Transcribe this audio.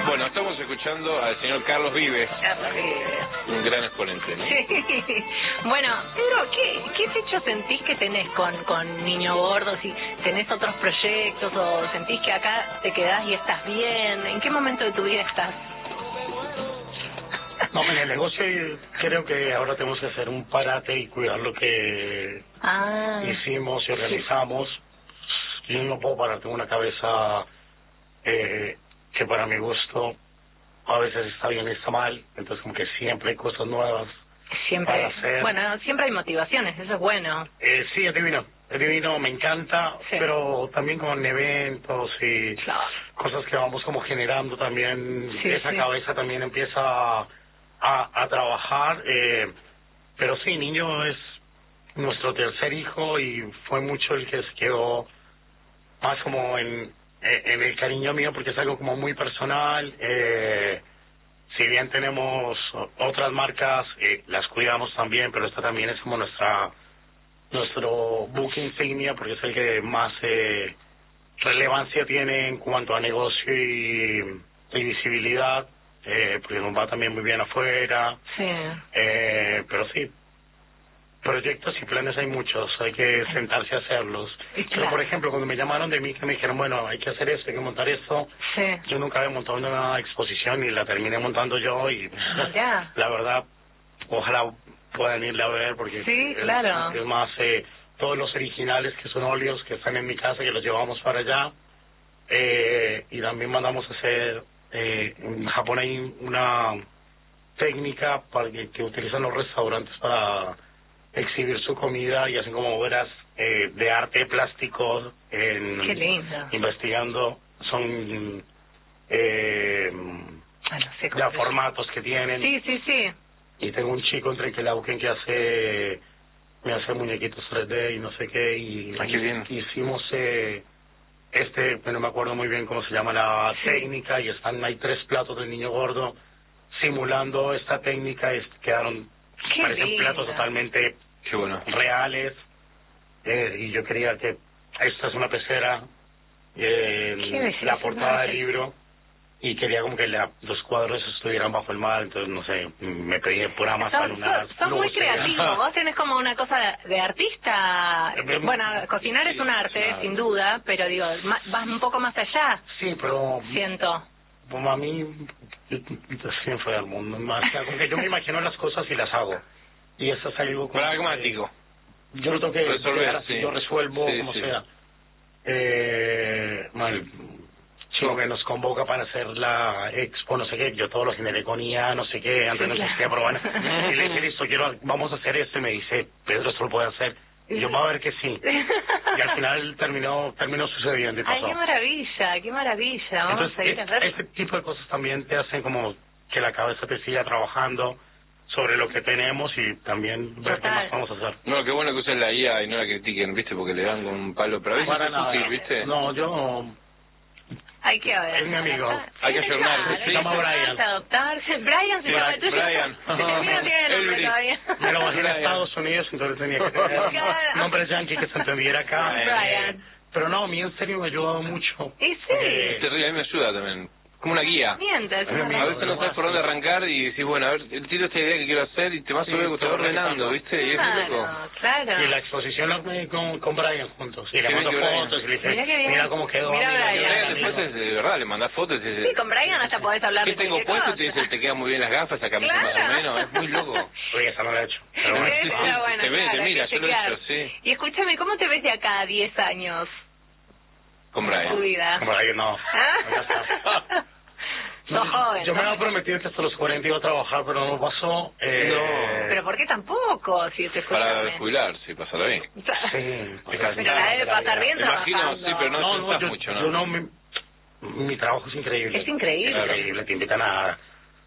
Bueno, estamos escuchando al señor Carlos Vives. Carlos Vives. Un gran exponente, ¿no? Sí. Bueno, Pedro, ¿qué fecha sentís que tenés con Niño Gordo? Si tenés otros proyectos o sentís que acá te quedás y estás bien, ¿en qué momento de tu vida estás? No, en el negocio creo que ahora tenemos que hacer un parate y cuidar lo que hicimos y organizamos. Yo no puedo parar, tengo una cabeza que para mi gusto a veces está bien y está mal, entonces como que siempre hay cosas nuevas para hacer. Bueno, siempre hay motivaciones, eso es bueno. Sí, es divino, me encanta, sí. Pero también con eventos y cosas que vamos como generando también, esa cabeza también empieza a trabajar, pero sí, Niño es nuestro tercer hijo y fue mucho el que se quedó más como en el cariño mío porque es algo como muy personal. Si bien tenemos otras marcas, las cuidamos también, pero esta también es como nuestro book insignia porque es el que más relevancia tiene en cuanto a negocio y visibilidad, porque nos va también muy bien afuera. Pero sí, proyectos y planes hay muchos, hay que sentarse a hacerlos. Pero por ejemplo, cuando me llamaron de mí, que me dijeron, bueno, hay que hacer esto, hay que montar esto, yo nunca había montado una exposición y la terminé montando yo y la verdad, ojalá puedan irla a ver porque es más, todos los originales que son óleos que están en mi casa, que los llevamos para allá, y también mandamos a hacer, en Japón hay una técnica para que utilizan los restaurantes para exhibir su comida y hacen como obras de arte plástico investigando, son ya formatos que tienen. Y tengo un chico entre Quelauquen que me hace muñequitos 3D y no sé qué, y hicimos no me acuerdo muy bien cómo se llama la técnica, y hay 3 platos del Niño Gordo simulando esta técnica y quedaron, parecen platos totalmente reales, y yo quería que esta es una pecera, la portada del libro, y quería como que los cuadros estuvieran bajo el mar, entonces no sé, me pedí por Amazon unas Sos muy creativo, vos tenés como una cosa de artista. Bueno, cocinar es un arte, sin duda, pero digo, vas un poco más allá. Sí, pero siento como a mí yo soy enfermo, yo me imagino las cosas y las hago, y eso es algo pragmático. Yo lo tengo que resolver así, yo resuelvo como sea. Chico que nos convoca para hacer la expo, no sé qué, yo todo lo generé con IA, no sé qué, antes no existía, pero bueno, y le dije, listo, vamos a hacer esto, y me dice, Pedro, esto lo puede hacer, y yo, va a ver que sí, y al final terminó sucediendo y pasó. Ay, qué maravilla, vamos a ir a ver. Este tipo de cosas también te hacen como que la cabeza te siga trabajando sobre lo que tenemos y también ver qué más vamos a hacer. No, qué bueno que usen la IA y no la critiquen, ¿viste? Porque le dan con un palo, pero a veces es útil, ¿viste? No, yo... Hay que ver. Es mi amigo. Hay que ayornarse. Se llama Brian. Brian se llama el tuyo. Brian. Me lo bajé en Estados Unidos, entonces tenía que tener un nombre yankee que se entendiera acá. Brian. Pero no, a mí en serio me ha ayudado mucho. ¿Y sí? Es terrible, a mí me ayuda también. Como una guía. A veces no sabes por dónde arrancar y decís, bueno, a ver, tiro esta idea que quiero hacer y te vas a ver que te va ordenando, ¿viste? Y es muy loco. Y la exposición la fue con Brian juntos. Y le mando fotos y le dije, mira cómo quedó. Mira Brian, después de verdad, le mandás fotos y dices, sí, con Brian hasta podés hablar de ¿qué tengo puesto? Y te dice, te quedan muy bien las gafas, esa camisa más o menos. Es muy loco. Oye, esa no la he hecho. Pero bueno. Te mira, yo lo he hecho, sí. Y escúchame, ¿cómo te ves de acá a 10 años? Con Brian. Tu vida. Con Brian no. Sos joven. Yo me había prometido que hasta los 40 iba a trabajar, pero no pasó. ¿Pero por qué tampoco? Si te para jubilarse, pasará bien. Sí. Pero la debe pasar bien trabajando. Imagino, sí, pero no yo mucho, ¿no? Mi trabajo es increíble. Es increíble. Es increíble, te invitan a